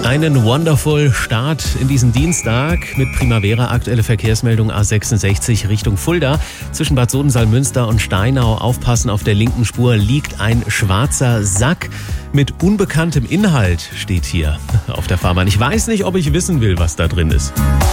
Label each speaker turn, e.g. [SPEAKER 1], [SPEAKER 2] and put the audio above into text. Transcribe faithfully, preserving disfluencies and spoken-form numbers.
[SPEAKER 1] Einen wonderful Start in diesen Dienstag mit Primavera. Aktuelle Verkehrsmeldung A sechsundsechzig Richtung Fulda. Zwischen Bad Sodensalmünster und Steinau aufpassen, auf der linken Spur liegt ein schwarzer Sack mit unbekanntem Inhalt, steht hier auf der Fahrbahn. Ich weiß nicht, ob ich wissen will, was da drin ist.